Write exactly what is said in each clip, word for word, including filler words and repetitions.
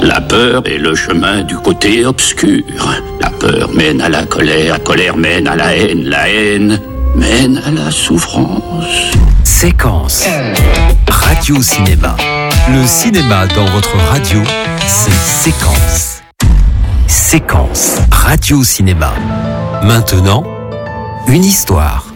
La peur est le chemin du côté obscur. La peur mène à la colère, la colère mène à la haine, la haine mène à la souffrance. Séquence. Radio Cinéma. Le cinéma dans votre radio, c'est Séquence. Séquence. Radio Cinéma. Maintenant, une histoire.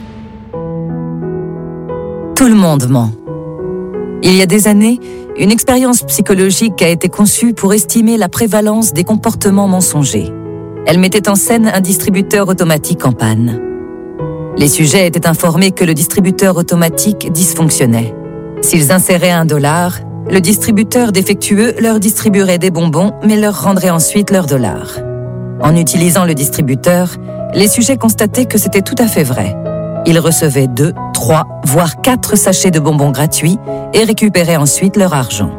Tout le monde ment. Il y a des années, une expérience psychologique a été conçue pour estimer la prévalence des comportements mensongers. Elle mettait en scène un distributeur automatique en panne. Les sujets étaient informés que le distributeur automatique dysfonctionnait. S'ils inséraient un dollar, le distributeur défectueux leur distribuerait des bonbons, mais leur rendrait ensuite leur dollar. En utilisant le distributeur, les sujets constataient que c'était tout à fait vrai. Ils recevaient deux, trois, voire quatre sachets de bonbons gratuits et récupéraient ensuite leur argent.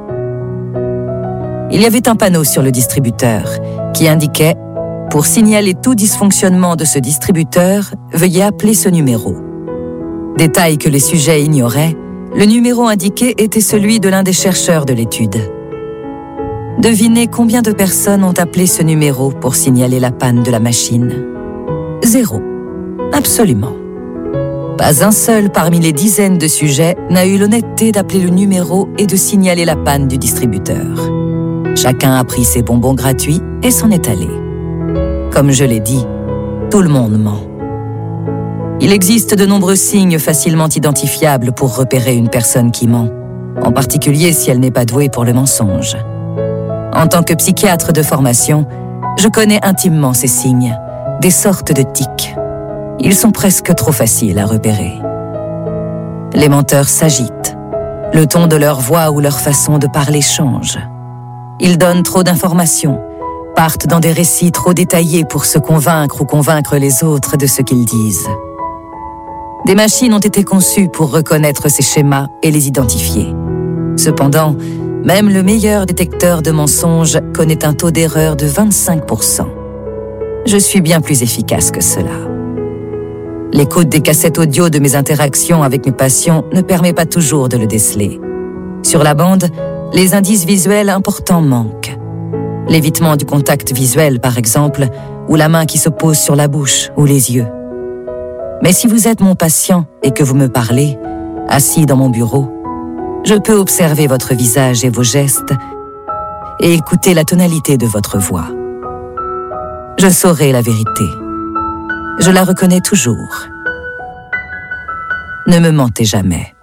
Il y avait un panneau sur le distributeur qui indiquait « Pour signaler tout dysfonctionnement de ce distributeur, veuillez appeler ce numéro ». Détail que les sujets ignoraient, le numéro indiqué était celui de l'un des chercheurs de l'étude. Devinez combien de personnes ont appelé ce numéro pour signaler la panne de la machine? Zéro. Absolument. Pas un seul parmi les dizaines de sujets n'a eu l'honnêteté d'appeler le numéro et de signaler la panne du distributeur. Chacun a pris ses bonbons gratuits et s'en est allé. Comme je l'ai dit, tout le monde ment. Il existe de nombreux signes facilement identifiables pour repérer une personne qui ment, en particulier si elle n'est pas douée pour le mensonge. En tant que psychiatre de formation, je connais intimement ces signes, des sortes de tics. Ils sont presque trop faciles à repérer. Les menteurs s'agitent. Le ton de leur voix ou leur façon de parler change. Ils donnent trop d'informations, partent dans des récits trop détaillés pour se convaincre ou convaincre les autres de ce qu'ils disent. Des machines ont été conçues pour reconnaître ces schémas et les identifier. Cependant, même le meilleur détecteur de mensonges connaît un taux d'erreur de vingt-cinq pour cent. Je suis bien plus efficace que cela. L'écoute des cassettes audio de mes interactions avec mes patients ne permet pas toujours de le déceler. Sur la bande, les indices visuels importants manquent. L'évitement du contact visuel, par exemple, ou la main qui se pose sur la bouche ou les yeux. Mais si vous êtes mon patient et que vous me parlez, assis dans mon bureau, je peux observer votre visage et vos gestes et écouter la tonalité de votre voix. Je saurai la vérité. Je la reconnais toujours. Ne me mentez jamais.